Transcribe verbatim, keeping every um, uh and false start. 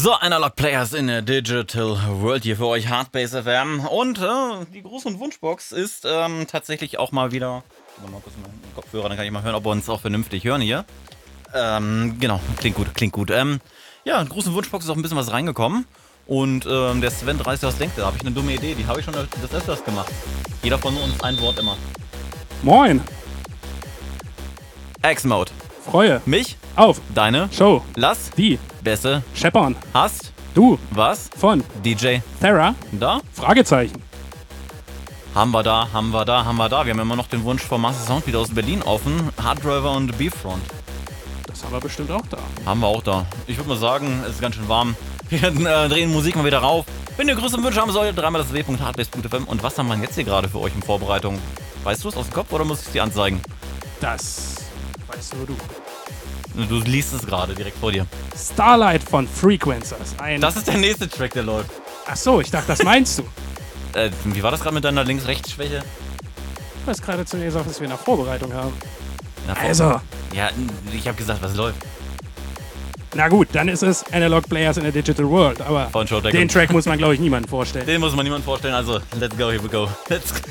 So, Analog Players in der Digital World hier für euch, Hardbase F M. Und äh, die Gruß- und Wunschbox ist ähm, tatsächlich auch mal wieder... Mal kurz meinen Kopfhörer, dann kann ich mal hören, ob wir uns auch vernünftig hören hier. Ähm, genau, klingt gut, klingt gut. Ähm, ja, in Gruß- und Wunschbox ist auch ein bisschen was reingekommen. Und ähm, der Sven dreißig, was denkt, da habe ich eine dumme Idee, die habe ich schon des Öfters gemacht. Jeder von uns ein Wort immer. Moin. X-Mode. Freue. Mich. Auf. Deine. Show. Lass. Die. Beste. Scheppern. Hast. Du. Was. Von. D J. Thera. Da. Fragezeichen. Haben wir da, haben wir da, haben wir da. Wir haben immer noch den Wunsch vom Master Sound wieder aus Berlin offen. Hard Driver und B-Front. Das haben wir bestimmt auch da. Haben wir auch da. Ich würde mal sagen, es ist ganz schön warm. Wir äh, drehen Musik mal wieder rauf. Wenn ihr größere Wünsche haben solltet, dreimal das w punkt hardbase punkt f m. Und was haben wir jetzt hier gerade für euch in Vorbereitung? Weißt du es aus dem Kopf oder muss ich es dir anzeigen? Das weißt nur du. Du liest es gerade direkt vor dir. Starlight von Frequencers. Ein Das ist der nächste Track, der läuft. Ach so, ich dachte, das meinst du. Äh, wie war das gerade mit deiner Links-Rechts-Schwäche? Du hast gerade zu mir gesagt, dass wir eine Vorbereitung haben. Na, vor- Also, Ja, ich habe gesagt, was läuft. na gut, dann ist es Analog Players in a Digital World. Aber Von Showdeck. den Track muss man, glaube ich, niemandem vorstellen. Den muss man niemand vorstellen, also let's go, here we go. Let's go.